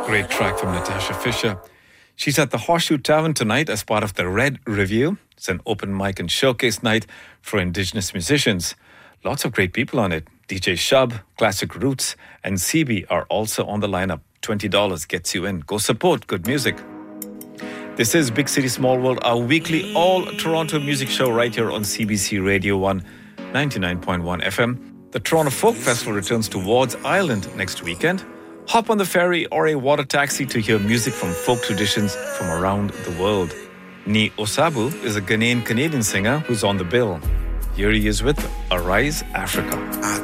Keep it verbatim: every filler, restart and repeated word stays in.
Great track from Natasha Fisher. She's at the Horseshoe Tavern tonight as part of the Red Review. It's an open mic and showcase night for Indigenous musicians. Lots of great people on it. D J Shub, Classic Roots and C B are also on the lineup. twenty dollars gets you in. Go support good music. This is Big City Small World, our weekly all-Toronto music show right here on C B C Radio one, ninety-nine point one F M. The Toronto Folk Festival returns to Wards Island next weekend. Hop on the ferry or a water taxi to hear music from folk traditions from around the world. Ni Osabu is a Ghanaian Canadian singer who's on the bill. Here he is with Arise Africa. I